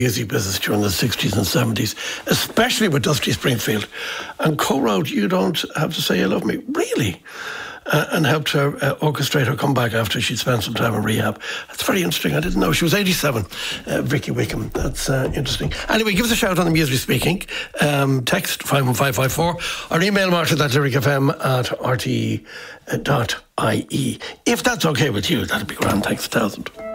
music business during the 60s and 70s, especially with Dusty Springfield, and co-wrote You Don't Have to Say You Love Me, really, and helped her orchestrate her comeback after she'd spent some time in rehab. That's very interesting. I didn't know. She was 87, Vicky Wickham. That's interesting. Anyway, give us a shout on the Musically Speaking. Text 51554 or email martin@lyricfm@rte.ie. If that's okay with you, that'd be grand. Thanks 1,000.